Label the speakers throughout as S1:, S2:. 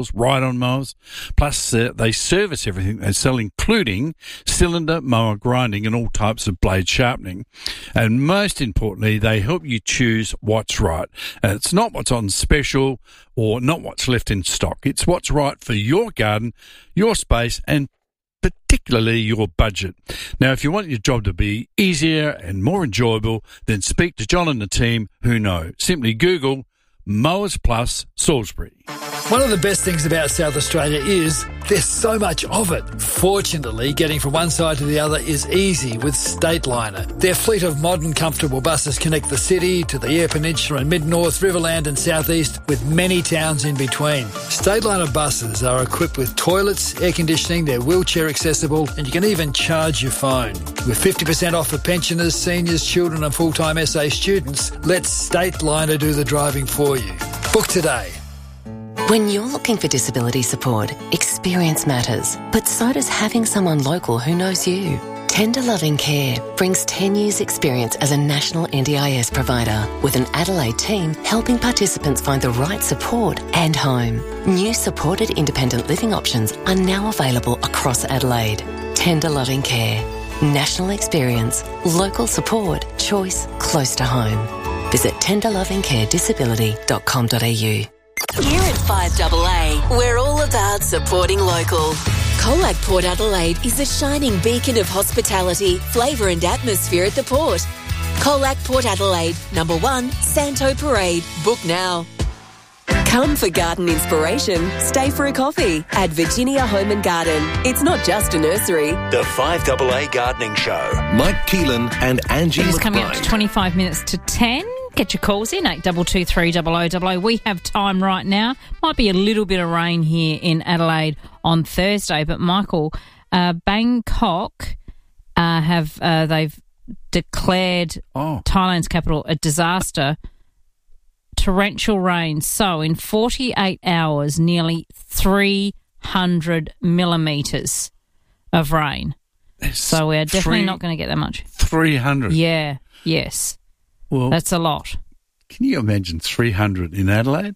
S1: ride-on mowers. Plus, they service everything they sell, including cylinder, mower grinding and all types of blade sharpening. And most importantly, they help you choose what's right. And it's not what's on special or not what's left in stock. It's what's right for your garden, your space, and particularly your budget. Now, if you want your job to be easier and more enjoyable, then speak to John and the team who know. Simply Google Mowers Plus Salisbury.
S2: One of the best things about South Australia is there's so much of it. Fortunately, getting from one side to the other is easy with Stateliner. Their fleet of modern, comfortable buses connect the city to the Eyre Peninsula and Mid-North, Riverland and South East, with many towns in between. Stateliner buses are equipped with toilets, air conditioning, they're wheelchair accessible, and you can even charge your phone. With 50% off for pensioners, seniors, children and full-time SA students, let Stateliner do the driving for you. Book today.
S3: When you're looking for disability support, experience matters, but so does having someone local who knows you. Tender Loving Care brings 10 years' experience as a national NDIS provider, with an Adelaide team helping participants find the right support and home. New supported independent living options are now available across Adelaide. Tender Loving Care. National experience, local support, choice close to home. Visit tenderlovingcaredisability.com.au.
S4: Here at 5AA, we're all about supporting local. Colac Port Adelaide is a shining beacon of hospitality, flavour and atmosphere at the port. Colac Port Adelaide, number 1, Santo Parade. Book now. Come for garden inspiration. Stay for a coffee at Virginia Home and Garden. It's not just a nursery.
S5: The 5AA Gardening Show. Mike Keelan and Angie
S6: It is
S5: McBride.
S6: coming up to 25 minutes to 10. Get your calls in, 8223 0000. We have time right now. Might be a little bit of rain here in Adelaide on Thursday, but Michael, Bangkok they've declared Thailand's capital a disaster. Torrential rain. So in 48 hours, nearly 300 millimetres of rain. So we're definitely not going to get that much.
S1: 300?
S6: Yeah, yes.
S1: Well,
S6: that's a lot.
S1: Can you imagine 300 in Adelaide?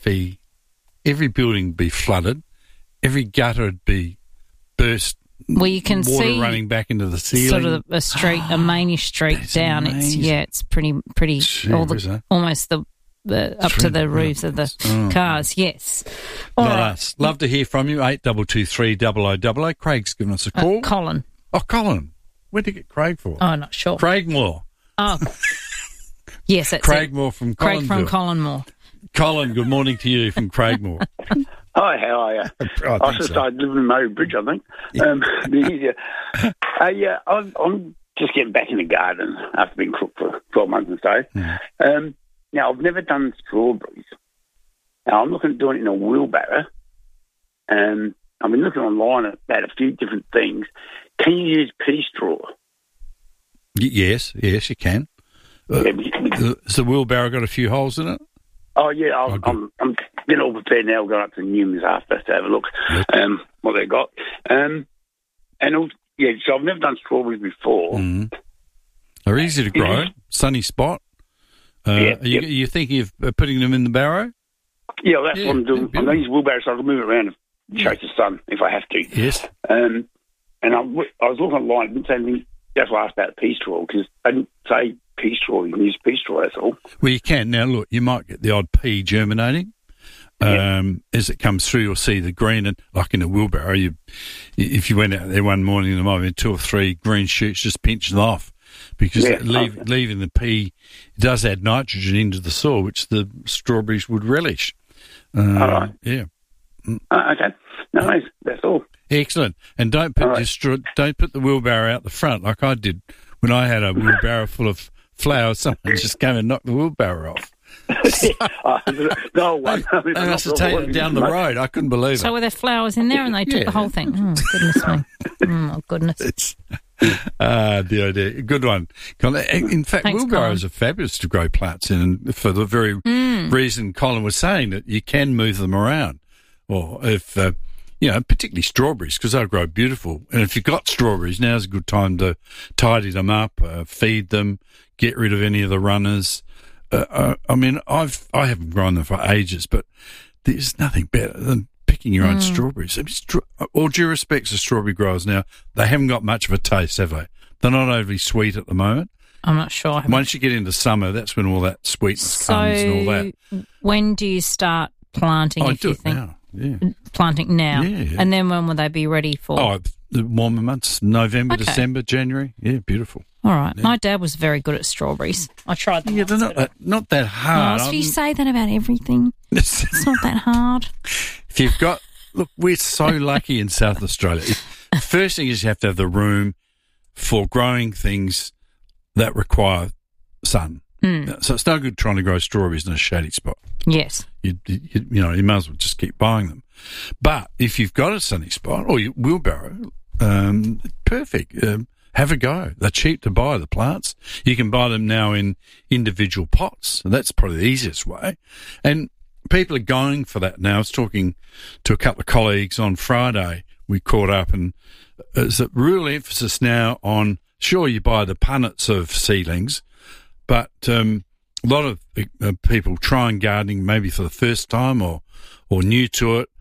S1: Every building would be flooded. Every gutter would be burst.
S6: Well, you can
S1: water
S6: see
S1: running back into the ceiling.
S6: Sort of a street, a mainish street down.
S1: Amazing.
S6: It's pretty. Almost the up to the roofs of the cars. Yes. All
S1: Not
S6: right.
S1: us. Love to hear from you. 8223 0000. Craig's given us a call.
S6: Colin.
S1: Oh, Colin. Where'd you get Craig for?
S6: Oh, not sure.
S1: Craigmore.
S6: Oh. Yes, that's
S1: Craigmore from Collinville.
S6: Craig from Collinmore.
S1: Colin, good morning to you from Craigmore.
S7: Hi, how are you? I should start living in Murray Bridge, I think. Easier. I'm just getting back in the garden after being cooked for 12 months and so. Now, I've never done strawberries. Now, I'm looking at doing it in a wheelbarrow. I've been looking online about a few different things. Can you use pea straw?
S1: Yes, you can. Has the wheelbarrow got a few holes in it?
S7: Oh, yeah, I'm getting all prepared now. Going up to Newman's after to have a look what they got. So I've never done strawberries before.
S1: They're easy to grow. Sunny spot. Are you thinking of putting them in the barrow?
S7: Yeah, that's what I'm doing. I'm going to use wheelbarrow so I can move it around and chase the sun if I have to.
S1: Yes.
S7: And I was looking online. I didn't say anything. That's why I asked about pea straw, because I didn't say pea straw. You can use pea straw, that's all.
S1: Well, you can. Now, look, you might get the odd pea germinating. As it comes through, you'll see the green, and like in a wheelbarrow, if you went out there one morning, there might be 2 or 3 green shoots, just pinch them off, because leaving the pea does add nitrogen into the soil, which the strawberries would relish.
S7: All right.
S1: Yeah.
S7: Okay. No, that's all.
S1: Excellent. And don't put the wheelbarrow out the front like I did when I had a wheelbarrow full of flowers. Someone just came and knocked the wheelbarrow off.
S7: No one.
S1: They must have taken it down the road. I couldn't believe it.
S6: So were there flowers in there and they took the whole thing? Oh, goodness me. Oh, goodness.
S1: Dear. Good one. In fact,
S6: Thanks,
S1: wheelbarrows
S6: Colin.
S1: are fabulous to grow plants in, and for the very reason Colin was saying, that you can move them around. Or if, particularly strawberries, because they'll grow beautiful. And if you've got strawberries, now's a good time to tidy them up, feed them, get rid of any of the runners. I haven't grown them for ages, but there's nothing better than picking your own strawberries. All due respect to strawberry growers now, they haven't got much of a taste, have they? They're not overly sweet at the moment.
S6: I'm not sure.
S1: Once you get into summer, that's when all that sweetness comes and all that.
S6: When do you start planting?
S1: I do it now. Yeah.
S6: Planting now.
S1: Yeah.
S6: And then when will they be ready for?
S1: Oh, the warmer months, November, December, January. Yeah, beautiful.
S6: All right.
S1: Yeah.
S6: My dad was very good at strawberries. I tried them.
S1: Yeah, they're not that hard.
S6: Oh, so you say that about everything. It's not that hard.
S1: If you've got... Look, we're so lucky in South Australia. The first thing is you have to have the room for growing things that require sun. So it's no good trying to grow strawberries in a shady spot.
S6: Yes.
S1: You might as well just keep buying them. But if you've got a sunny spot or you wheelbarrow, perfect. Have a go. They're cheap to buy, the plants. You can buy them now in individual pots, and that's probably the easiest way. And people are going for that now. I was talking to a couple of colleagues on Friday. We caught up, and there's a real emphasis now on, sure, you buy the punnets of seedlings, but a lot of people trying gardening maybe for the first time or new to it,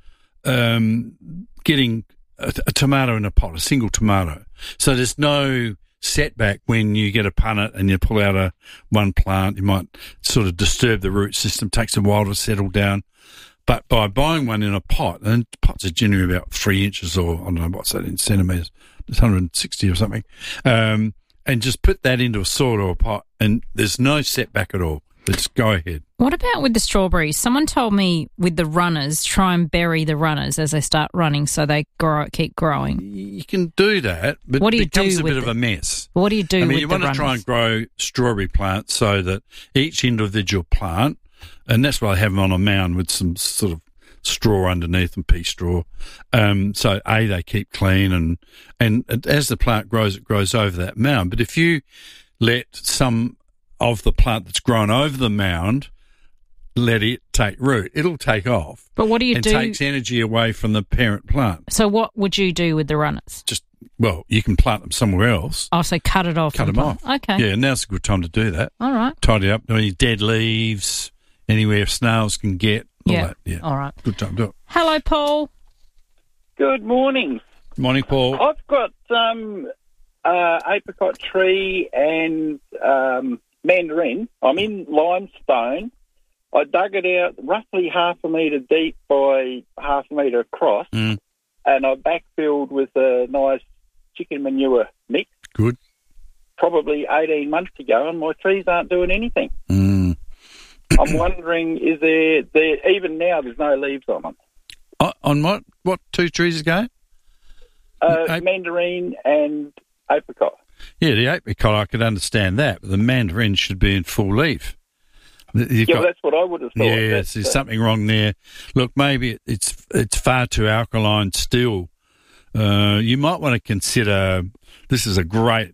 S1: getting a tomato in a pot, a single tomato. So there's no setback when you get a punnet and you pull out one plant. You might sort of disturb the root system, takes a while to settle down. But by buying one in a pot, and pots are generally about 3 inches or, I don't know, what's that in centimetres, it's 160 or something, and just put that into a soil or a pot, and there's no setback at all. Just go ahead.
S6: What about with the strawberries? Someone told me with the runners, try and bury the runners as they start running so they keep growing.
S1: You can do that, but
S6: what do you
S1: it becomes
S6: do
S1: a bit of a mess.
S6: What do you do with the runners?
S1: You want to try and grow strawberry plants so that each individual plant, and that's why they have them on a mound with some sort of straw underneath them, pea straw. So they keep clean, and as the plant grows, it grows over that mound. But if you let some of the plant that's grown over the mound, let it take root, it'll take off.
S6: But what do you do?
S1: It takes energy away from the parent plant.
S6: So what would you do with the runners?
S1: You can plant them somewhere else.
S6: Oh, so cut it off.
S1: Cut them off.
S6: Okay.
S1: Yeah, now's a good time to do that.
S6: All right.
S1: Tidy up any dead leaves, anywhere snails can get. All that. Yeah.
S6: All right.
S1: Good time to do it.
S6: Hello, Paul.
S8: Good morning.
S1: Morning, Paul.
S8: I've got apricot tree and mandarin. I'm in limestone. I dug it out roughly half a metre deep by half a metre across, and I backfilled with a nice chicken manure mix.
S1: Good.
S8: Probably 18 months ago, and my trees aren't doing anything. I'm wondering, is there even now there's no leaves on them?
S1: On what? What two trees ago?
S8: Mandarin and apricot.
S1: Yeah, the apricot, I could understand that, but the mandarin should be in full leaf.
S8: That's what I would have thought.
S1: Yes, there's something wrong there. Look, maybe it's far too alkaline still. You might want to consider, this is a great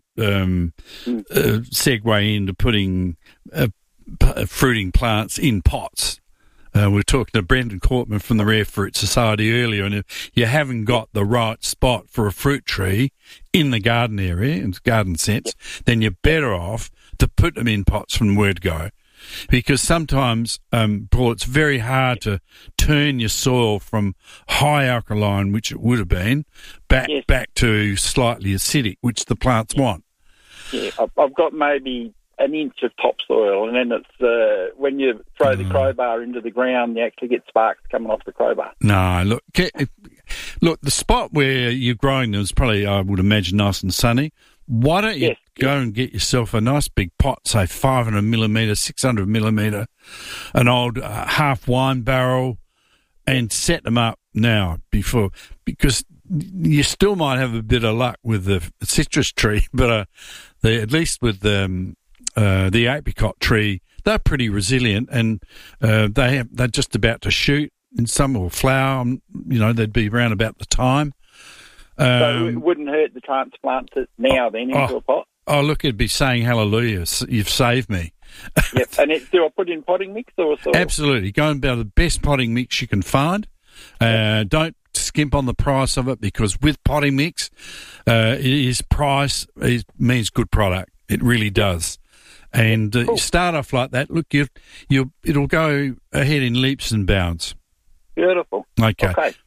S1: segue into putting fruiting plants in pots. We were talking to Brendan Cortman from the Rare Fruit Society earlier, and if you haven't got the right spot for a fruit tree in the garden area, in the garden sense, then you're better off to put them in pots from word go. Because sometimes, Paul, it's very hard to turn your soil from high alkaline, which it would have been, back to slightly acidic, which the plants want.
S8: Yeah, I've got maybe an inch of topsoil, and then it's when you throw the crowbar into the ground, you actually get sparks coming off the crowbar. No,
S1: look, the spot where you're growing them is probably, I would imagine, nice and sunny. Why don't you go and get yourself a nice big pot, say 500 millimetre, 600 millimetre, an old half wine barrel, and set them up now because you still might have a bit of luck with the citrus tree, but at least with the apricot tree, they're pretty resilient, and they're just about to shoot in some or flower. They'd be around about the time.
S8: So it wouldn't hurt to transplant it now then into a pot?
S1: Oh, look, it'd be saying hallelujah, you've saved me.
S8: Yep. And do I put in potting mix or soil?
S1: Absolutely. Go and buy the best potting mix you can find. Don't skimp on the price of it, because with potting mix, it means good product. It really does. And cool. You start off like that. Look, it'll go ahead in leaps and bounds.
S8: Beautiful.
S1: Okay.